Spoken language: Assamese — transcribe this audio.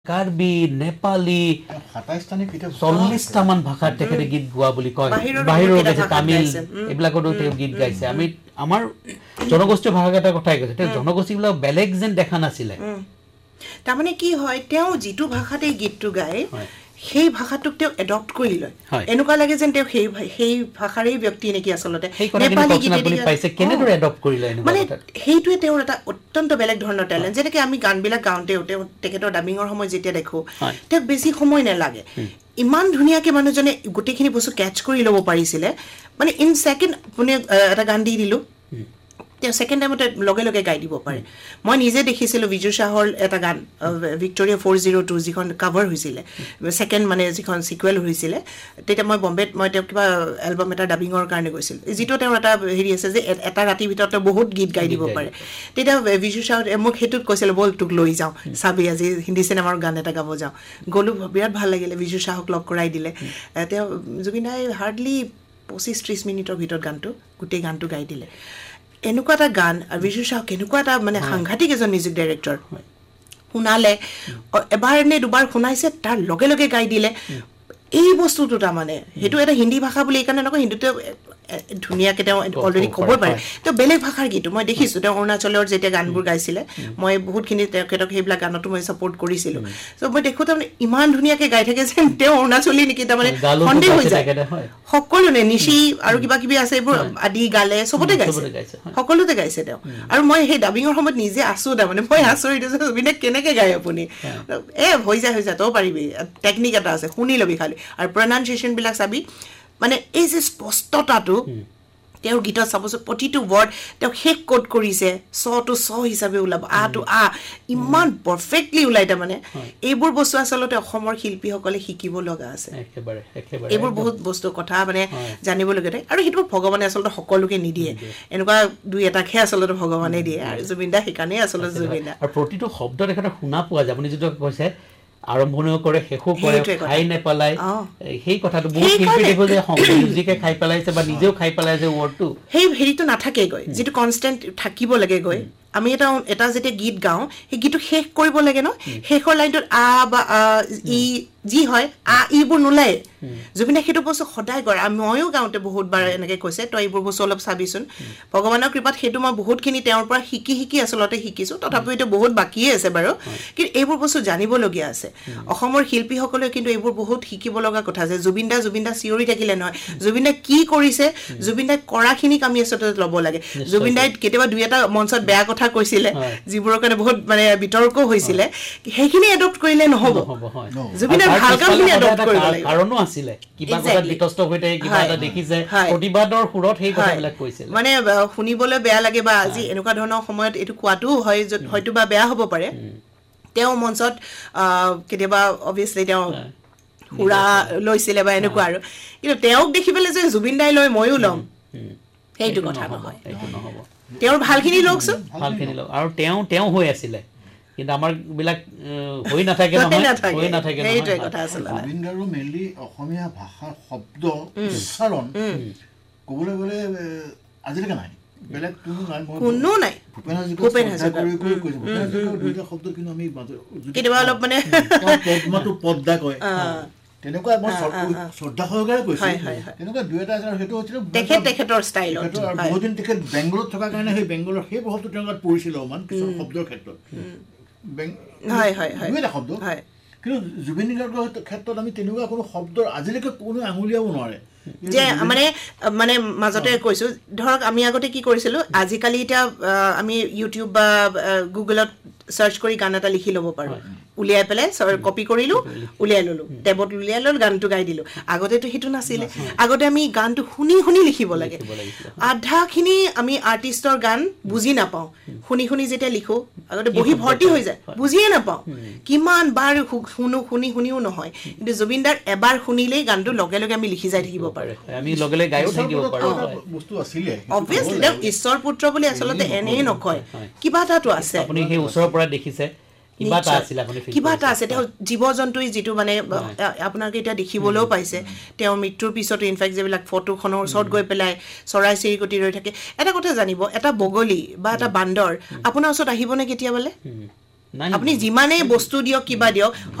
কাৰ্বি নেপালী 40টামান ভাষাত তেখেতে গীত গোৱা বুলি কয় বাহিৰৰ গাইছে তামিল এইবিলাকতো তেওঁ গীত গাইছে আমি আমাৰ জনগোষ্ঠীয় ভাষাকেইটাৰ কথাই কৈছে তেওঁ জনগোষ্ঠীবিলাক বেলেগ যেন দেখা নাছিলে তাৰমানে কি হয় তেওঁ যিটো ভাষাতে গীতটো গায় সেই ভাষাটোক তেওঁ এডপ্ট কৰি লয় এনেকুৱা লাগে যেন তেওঁ সেই ভাষাৰেই ব্যক্তি নেকি আচলতে নেপালী গীত পাইছে কেনেদৰে এডপ্ট কৰিলে মানে সেইটোৱে তেওঁৰ এটা অত্যন্ত বেলেগ ধৰণৰ টেলেণ্ট যেনেকৈ আমি গানবিলাক গাওঁতেও তেওঁ তেখেতৰ ডাবিঙৰ সময় যেতিয়া দেখো তেওঁক বেছি সময় নালাগে ইমান ধুনীয়াকে মানুহজনে গোটেইখিনি বস্তু কেটচ কৰি ল'ব পাৰিছিলে মানে ইন ছেকেণ্ড আপুনি এটা গান দি দিলোঁ তেওঁ ছেকেণ্ড টাইমতে লগে লগে গাই দিব পাৰে মই নিজে দেখিছিলোঁ বিজু শ্বাহৰ এটা গান ভিক্টৰিয়া 402 যিখন কাভাৰ হৈছিলে ছেকেণ্ড মানে যিখন চিকুৱেল হৈছিলে তেতিয়া মই বম্বেত মই তেওঁ কিবা এলবাম এটা ডাবিঙৰ কাৰণে গৈছিলোঁ যিটো তেওঁৰ এটা হেৰি আছে যে এটা ৰাতিৰ ভিতৰতে বহুত গীত গাই দিব পাৰে তেতিয়া বিজু শ্বাহ মোক সেইটোত কৈছিলে ব'ল তোক লৈ যাওঁ চাবি আজি হিন্দী চিনেমাৰ গান এটা গাব যাওঁ গ'লোঁ বিৰাট ভাল লাগিলে বিজু শ্বাহক লগ কৰাই দিলে তেওঁ জুবিন দাই হাৰ্ডলি 25-30 মিনিটৰ ভিতৰত গোটেই গানটো গাই দিলে এনেকুৱা এটা গান আৰু বিজু শ্বাহ কেনেকুৱা এটা মানে সাংঘাতিক এজন মিউজিক ডাইৰেক্টৰ শুনালে এবাৰ নে দুবাৰ শুনাইছে তাৰ লগে লগে গাই দিলে এই বস্তুটো তাৰমানে সেইটো এটা হিন্দী ভাষা বুলি এইকাৰণে নকয় হিন্দীতে ধুনীয়াকৈ তেওঁ অলৰেডি ক'ব পাৰে তেওঁ বেলেগ ভাষাৰ গীতো মই দেখিছোঁ তেওঁ অৰুণাচলৰ যেতিয়া গানবোৰ গাইছিলে মই বহুতখিনি তেখেতক সেইবিলাক গানতো মই ছাপোৰ্ট কৰিছিলোঁ চ' মই দেখোঁ তাৰমানে ইমান ধুনীয়াকৈ গাই থাকে যেন তেওঁ অৰুণাচলী নেকি তাৰমানে সন্দেহ হৈ যায় সকলোনে নিশি আৰু কিবা কিবি আছে এইবোৰ আদি গালে চবতে গাইছে সকলোতে গাইছে তেওঁ আৰু মই সেই ডাবিঙৰ সময়ত নিজে আছোঁ তাৰমানে মই আচৰিত হৈছোঁ জুবিনে কেনেকৈ গায় আপুনি হৈ যায় তই পাৰিবি টেকনিক এটা আছে শুনি ল'বি খালি আৰু প্ৰনাউন্সিয়েশ্যনবিলাক চাবি মানে এই যে স্পষ্টতাটো তেওঁৰ গীতত চাবচোন প্ৰতিটো ৱৰ্ড তেওঁ শেষ কোড কৰিছে চ টো চ হিচাপে ওলাব আ টো আ ইমান পাৰফেক্টলি ওলাই তাৰমানে এইবোৰ বস্তু আচলতে অসমৰ শিল্পীসকলে শিকিব লগা আছে এইবোৰ বহুত বস্তু কথা মানে জানিবলগীয়া থাকে আৰু সেইটো ভগৱানে আচলতে সকলোকে নিদিয়ে এনেকুৱা দুই এটাকহে আচলতে ভগৱানে দিয়ে আৰু জুবিন দা সেইকাৰণেই আচলতে জুবিন দা আৰু প্ৰতিটো শব্দ তেখেতে শুনা পোৱা যায় আপুনি যিটো কৈছে আৰম্ভণিও কৰে শেষো কৰে খাই নেপেলাই সেই কথাটো বহুত শিল্পী দেখো যে মিউজিকে খাই পেলাইছে বা নিজেও খাই পেলাইছে ৱৰ্ডটো সেই হেৰিটো নাথাকেগৈ যিটো কনষ্টেণ্ট থাকিব লাগেগৈ আমি এটা যেতিয়া গীত গাওঁ সেই গীতটো শেষ কৰিব লাগে ন শেষৰ লাইনটোত আ বা ই যি হয় আ ইবোৰ নোলায় জুবিনে সেইটো বস্তু সদায় কৰে ময়ো গাওঁতে বহুতবাৰ এনেকৈ কৈছে তই এইবোৰ বস্তু অলপ চাবিচোন ভগৱানৰ কৃপাত সেইটো মই বহুতখিনি তেওঁৰ পৰা শিকি আচলতে শিকিছোঁ তথাপিও এতিয়া বহুত বাকীয়ে আছে বাৰু কিন্তু এইবোৰ বস্তু জানিবলগীয়া আছে অসমৰ শিল্পীসকলে কিন্তু এইবোৰ বহুত শিকিব লগা কথা যে জুবিন দা চিঞৰি থাকিলে নহয় জুবিন দা কি কৰিছে জুবিন দাই কৰাখিনিক আমি আচলতে ল'ব লাগে জুবিন দাই কেতিয়াবা দুই এটা মঞ্চত বেয়া কথা কৈছিলে যিবোৰৰ কাৰণে বহুত মানে বিতৰ্ক হৈছিলে সেইখিনি এডপ্ট কৰিলে নহ'ব জুবিনে ভাল কামখিনি এডপ্ট কৰিব লাগে কাৰণো আছিলে কিবা কথা বিতষ্ট হৈ থাকে কিবা এটা দেখিছে প্ৰতিবাদৰ সুৰত সেই কথাবিলাক কৈছিল মানে শুনিবলৈ বেয়া লাগে বা আজি এনেকুৱা ধৰণৰ সময়ত এইটো কোৱাটো হয় হয়তো বা বেয়া হ'ব পাৰে তেওঁ মঞ্চত কেতিয়াবা অবভিয়াছলি তেওঁ সুৰা লৈছিলে বা এনেকুৱা আৰু কিন্তু তেওঁক দেখি পেলাই যে জুবিন দাই লৈ ময়ো ল'ম সেইটো কথা নহয় তেওঁৰ ভালখিনি লওকচোন ভালখিনি লওক আৰু তেওঁ হৈ আছিলে কিন্তু আমাৰ বিলাক হৈ নাথাকে সেইটোৱে কথা আছিলে জুবিন গাৰ্গৰ মেইনলি অসমীয়া ভাষাৰ শব্দ উচ্চাৰণ ক'বলৈ গ'লে আজিলৈকে নাই বেলেগ কোনো নাই ভূপেন হাজৰিকা দুইটা শব্দ কিন্তু আমি কেতিয়াবা অলপ মানে পদ্মাটো পদ্মা কয় তেনেকুৱা মই শ্ৰদ্ধা সহকাৰে কৈছোঁ তেনেকুৱা দুই এটা আছে আৰু সেইটো হৈছিলে তেখেতৰ ষ্টাইলত বহুদিন তেখেত বেংগলত থকাৰ কাৰণে সেই বেংগলৰ সেই প্ৰভাৱটো তেওঁৰ গাত পৰিছিল অকণমান কিছুমান শব্দৰ ক্ষেত্ৰত দুই এটা শব্দ কিন্তু জুবিন গাৰ্গৰ ক্ষেত্ৰত আমি তেনেকুৱা কোনো শব্দৰ আজিলৈকে কোনো আঙুলিয়াব নোৱাৰে যে মানে মাজতে কৈছোঁ ধৰক আমি আগতে কি কৰিছিলোঁ আজিকালি এতিয়া আমি ইউটিউব বা গুগলত চাৰ্চ কৰি গান এটা লিখি ল'ব পাৰোঁ উলিয়াই পেলাই কপি কৰিলোঁ উলিয়াই ল'লোঁ টেবত উলিয়াই ল'লোঁ গানটো গাই দিলোঁ আগতেতো সেইটো নাছিলে আগতে আমি গানটো শুনি লিখিব লাগে আধাখিনি আমি আৰ্টিষ্টৰ গান বুজি নাপাওঁ শুনি যেতিয়া লিখোঁ আগতে বহি ভৰ্তি হৈ যায় বুজিয়ে নাপাওঁ কিমান বাৰ শুনিও নহয় কিন্তু জুবিন দাৰ এবাৰ শুনিলেই গানটো লগে লগে আমি লিখি যাই থাকিব পাৰোঁ আমি লগে লগে গায়ো থাকিব পাৰোঁ বস্তু আছিলে অবভিয়াছলি তেওঁ ঈশ্বৰ পুত্ৰ বুলি আচলতে এনেই নকয় কিবা এটাতো আছে আপুনি সেই ওচৰৰ পৰা দেখিছে কিবা এটা আছে তেওঁ জীৱ জন্তুই যিটো মানে আপোনালোকে এতিয়া দেখিবলৈও পাইছে তেওঁ মৃত্যুৰ পিছতো ইনফেক্ট যিবিলাক ফটোখনৰ ওচৰত গৈ পেলাই চৰাই চিৰিকটি ৰৈ থাকে এটা কথা জানিব এটা বগলী বা এটা বান্দৰ আপোনাৰ ওচৰত আহিবনে কেতিয়াবালে আপুনি যিমানেই বস্তু দিয়ক কিবা দিয়ক